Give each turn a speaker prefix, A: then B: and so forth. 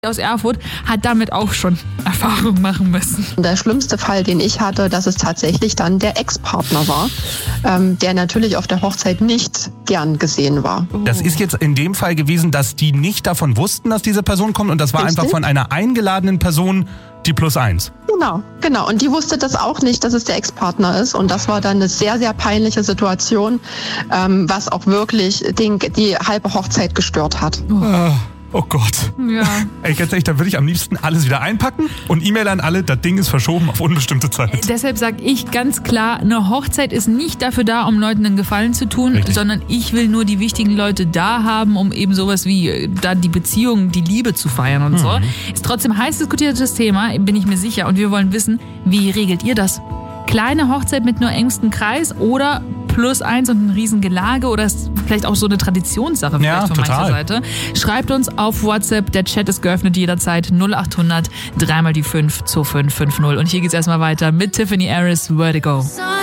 A: aus Erfurt hat damit auch schon Erfahrung machen müssen.
B: Der schlimmste Fall, den ich hatte, dass es tatsächlich dann der Ex-Partner war, der natürlich auf der Hochzeit nicht gern gesehen war.
C: Das ist jetzt in dem Fall gewesen, dass die nicht davon wussten, dass diese Person kommt und das war einfach von einer eingeladenen Person die +1.
B: Genau. Und die wusste das auch nicht, dass es der Ex-Partner ist. Und das war dann eine sehr, sehr peinliche Situation, was auch wirklich die halbe Hochzeit gestört hat.
C: Oh Gott.
A: Ja.
C: Ey, ganz ehrlich, da würde ich am liebsten alles wieder einpacken und E-Mail an alle, das Ding ist verschoben auf unbestimmte Zeit.
A: Deshalb sage ich ganz klar, eine Hochzeit ist nicht dafür da, um Leuten einen Gefallen zu tun,
C: Richtig.
A: sondern ich will nur die wichtigen Leute da haben, um eben sowas wie da die Beziehung, die Liebe zu feiern und so. Ist trotzdem heiß diskutiertes Thema, bin ich mir sicher. Und wir wollen wissen, wie regelt ihr das? Kleine Hochzeit mit nur engstem Kreis oder +1 und ein Riesengelage oder ist vielleicht auch so eine Traditionssache vielleicht von mancher Seite. Schreibt uns auf WhatsApp, der Chat ist geöffnet jederzeit 0800 3 mal die 5 2550. Und hier geht's erstmal weiter mit Tiffany Harris, Vertigo.